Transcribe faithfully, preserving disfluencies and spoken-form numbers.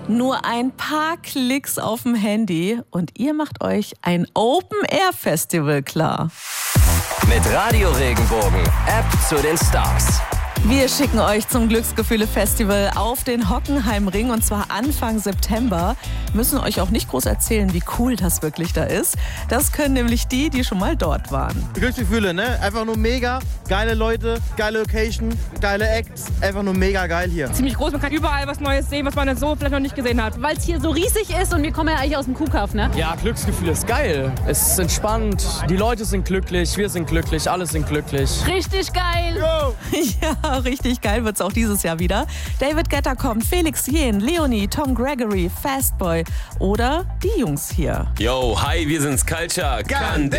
Nur ein paar Klicks auf dem Handy und ihr macht euch ein Open-Air-Festival klar. Mit Radio Regenbogen, App zu den Stars. Wir schicken euch zum Glücksgefühle-Festival auf den Hockenheimring und zwar Anfang September. Müssen euch auch nicht groß erzählen, wie cool das wirklich da ist. Das können nämlich die, die schon mal dort waren. Glücksgefühle, ne? Einfach nur mega. Geile Leute, geile Location, geile Acts. Einfach nur mega geil hier. Ziemlich groß, man kann überall was Neues sehen, was man so vielleicht noch nicht gesehen hat. Weil es hier so riesig ist und wir kommen ja eigentlich aus dem Kuhkauf, ne? Ja, Glücksgefühl ist geil. Es ist entspannt, die Leute sind glücklich, wir sind glücklich, alle sind glücklich. Richtig geil! Yo. Ja, richtig geil wird's auch dieses Jahr wieder. David Guetta kommt, Felix Jähn, Leonie, Tom Gregory, Fastboy oder die Jungs hier. Yo, hi, wir sind's Culture.